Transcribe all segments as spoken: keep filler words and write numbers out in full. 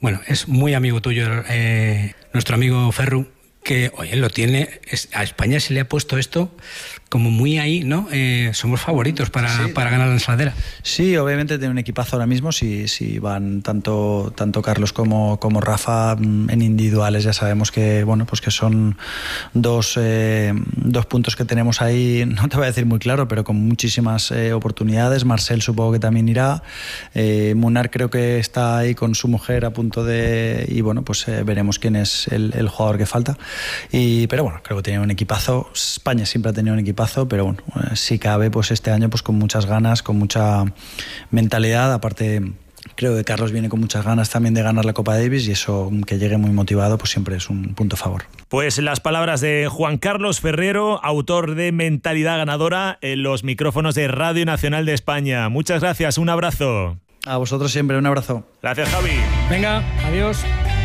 Bueno, es muy amigo tuyo, eh, nuestro amigo Ferru, que, oye, lo tiene, es, a España se le ha puesto esto como muy ahí, ¿no? Eh, somos favoritos para, sí, para ganar la ensaladera. Sí, obviamente tiene un equipazo ahora mismo, si, si van tanto, tanto Carlos como, como Rafa en individuales, ya sabemos que, bueno, pues que son dos, eh, dos puntos que tenemos ahí, no te voy a decir muy claro, pero con muchísimas eh, oportunidades. Marcel supongo que también irá, eh, Munar creo que está ahí con su mujer a punto de, y bueno, pues eh, veremos quién es el, el jugador que falta. Y, pero bueno, creo que tiene un equipazo. España siempre ha tenido un equipazo, pero bueno, si cabe, pues este año pues con muchas ganas, con mucha mentalidad. Aparte, creo que Carlos viene con muchas ganas también de ganar la Copa Davis, y eso, que llegue muy motivado, pues siempre es un punto a favor. Pues las palabras de Juan Carlos Ferrero, autor de Mentalidad Ganadora, en los micrófonos de Radio Nacional de España. Muchas gracias, un abrazo. A vosotros siempre, un abrazo. Gracias, Javi. Venga, adiós.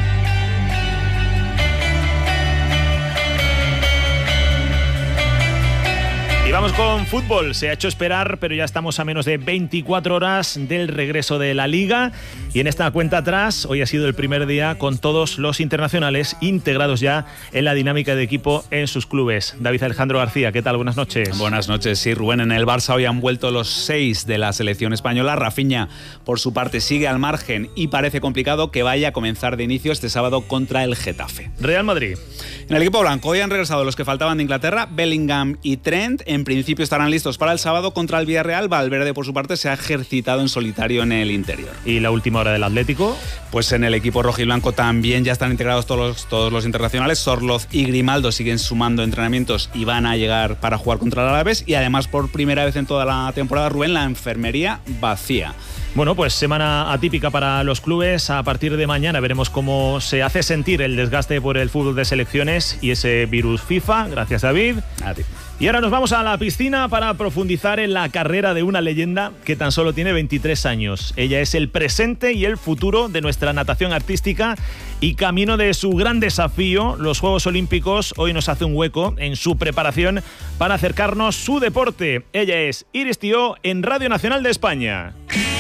Y vamos con fútbol. Se ha hecho esperar, pero ya estamos a menos de veinticuatro horas del regreso de la Liga. Y en esta cuenta atrás, hoy ha sido el primer día con todos los internacionales integrados ya en la dinámica de equipo en sus clubes. David Alejandro García, ¿qué tal? Buenas noches. Buenas noches, sí, Rubén. En el Barça hoy han vuelto los seis de la selección española. Rafinha, por su parte, sigue al margen y parece complicado que vaya a comenzar de inicio este sábado contra el Getafe. Real Madrid. En el equipo blanco hoy han regresado los que faltaban de Inglaterra, Bellingham y Trent. En principio estarán listos para el sábado contra el Villarreal. Valverde, por su parte, se ha ejercitado en solitario en el interior. ¿Y la última hora del Atlético? Pues en el equipo rojiblanco también ya están integrados todos los, todos los internacionales. Sorloz y Grimaldo siguen sumando entrenamientos y van a llegar para jugar contra el Alavés. Y además, por primera vez en toda la temporada, Rubén, la enfermería vacía. Bueno, pues semana atípica para los clubes. A partir de mañana veremos cómo se hace sentir el desgaste por el fútbol de selecciones y ese virus FIFA. Gracias, David. A ti. Y ahora nos vamos a la piscina para profundizar en la carrera de una leyenda que tan solo tiene veintitrés años. Ella es el presente y el futuro de nuestra natación artística, y camino de su gran desafío, los Juegos Olímpicos, hoy nos hace un hueco en su preparación para acercarnos su deporte. Ella es Iris Tió en Radio Nacional de España.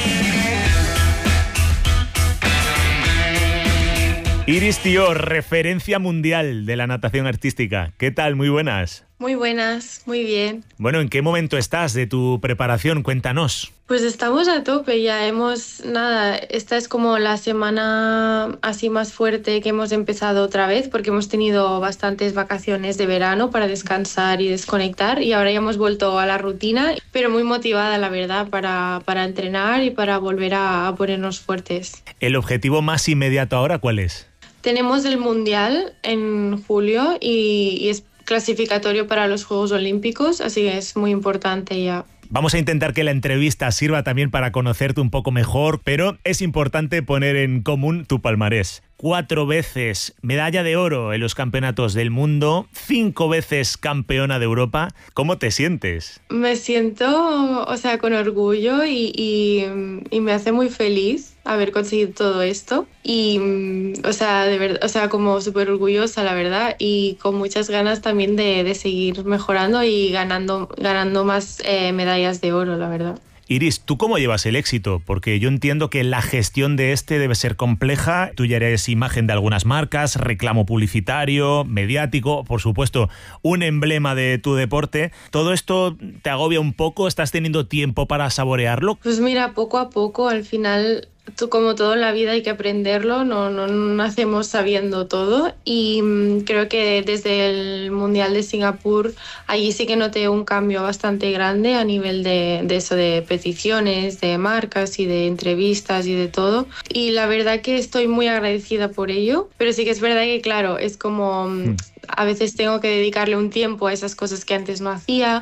Iris Tió, referencia mundial de la natación artística. ¿Qué tal? Muy buenas. Muy buenas, muy bien. Bueno, ¿en qué momento estás de tu preparación? Cuéntanos. Pues estamos a tope, ya hemos, nada, esta es como la semana así más fuerte que hemos empezado otra vez, porque hemos tenido bastantes vacaciones de verano para descansar y desconectar, y ahora ya hemos vuelto a la rutina, pero muy motivada, la verdad, para, para entrenar y para volver a, a ponernos fuertes. ¿El objetivo más inmediato ahora cuál es? Tenemos el Mundial en julio y, y es clasificatorio para los Juegos Olímpicos, así que es muy importante ya. Vamos a intentar que la entrevista sirva también para conocerte un poco mejor, pero es importante poner en común tu palmarés. Cuatro veces medalla de oro en los campeonatos del mundo, cinco veces campeona de Europa. ¿Cómo te sientes? Me siento, o sea, con orgullo y, y, y me hace muy feliz haber conseguido todo esto. Y, o sea, de verdad, o sea, como súper orgullosa, la verdad, y con muchas ganas también de, de seguir mejorando y ganando, ganando más eh, medallas de oro, la verdad. Iris, ¿tú cómo llevas el éxito? Porque yo entiendo que la gestión de este debe ser compleja. Tú ya eres imagen de algunas marcas, reclamo publicitario, mediático, por supuesto, un emblema de tu deporte. ¿Todo esto te agobia un poco? ¿Estás teniendo tiempo para saborearlo? Pues mira, poco a poco, al final, tú, como todo en la vida hay que aprenderlo, no, no, no nacemos sabiendo todo, y mmm, creo que desde el Mundial de Singapur allí sí que noté un cambio bastante grande a nivel de, de eso, de peticiones, de marcas y de entrevistas y de todo, y la verdad que estoy muy agradecida por ello, pero sí que es verdad que claro, es como mm. a veces tengo que dedicarle un tiempo a esas cosas que antes no hacía,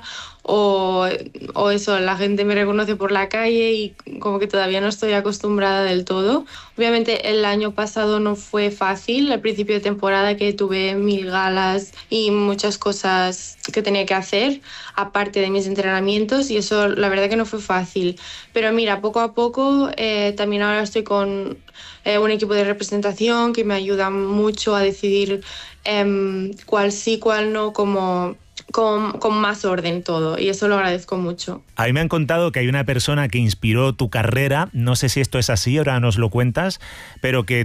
o, o eso, la gente me reconoce por la calle y como que todavía no estoy acostumbrada del todo. Obviamente el año pasado no fue fácil, al principio de temporada, que tuve mil galas y muchas cosas que tenía que hacer aparte de mis entrenamientos, y eso la verdad que no fue fácil, pero mira, poco a poco eh, también ahora estoy con eh, un equipo de representación que me ayuda mucho a decidir eh, cuál sí, cuál no, como Con, con más orden todo, y eso lo agradezco mucho. A mí me han contado que hay una persona que inspiró tu carrera, no sé si esto es así, ahora nos lo cuentas, pero que